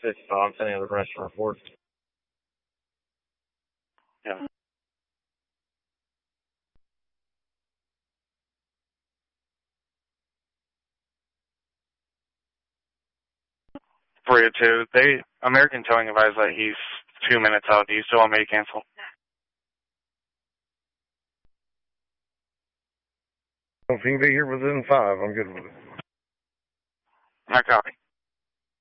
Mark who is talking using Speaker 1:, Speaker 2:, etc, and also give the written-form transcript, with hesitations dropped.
Speaker 1: 55. I'm sending the rest of the report.
Speaker 2: Yeah. For you too. American Towing advised that he's 2 minutes out. Do you still want me to cancel?
Speaker 1: If he can be here within 5, I'm good with it.
Speaker 2: I copy.